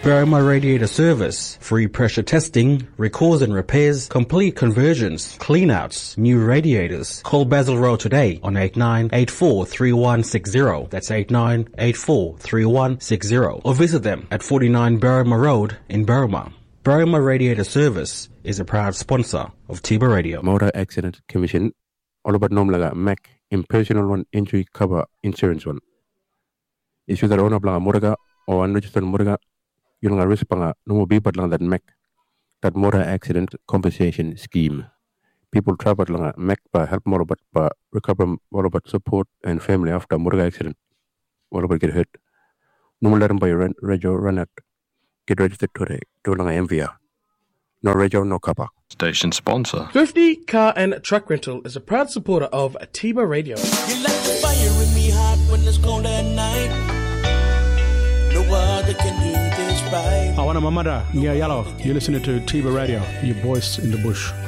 Burma Radiator Service, free pressure testing, recalls and repairs, complete conversions, cleanouts, new radiators. Call Basil Road today on 89843160. That's 89843160. Or visit them at 49 Burma Road in Burma. Burma Radiator Service is a proud sponsor of Tiba Radio. Motor Accident Commission, all about nomlaga Mac, impersonal one injury cover insurance one. Issue that owner blanga moraga or unregistered moraga. Yung nga risk pa nga numubipat lang that MEC, that motor accident compensation scheme. People travel lang MEC pa help more about pa recover more about support and family after motor accident. More about get hurt. Numularan pa yung radio run out. Get registered today. Do lang MVR. No radio, no kappa. Station sponsor. 50 Car and Truck Rental is a proud supporter of Tiba Radio. You light the fire in me heart when it's cold at night. No other can do this right. I want a mamada. Yeah, yellow. You're listening to Tiba Radio, your voice in the bush.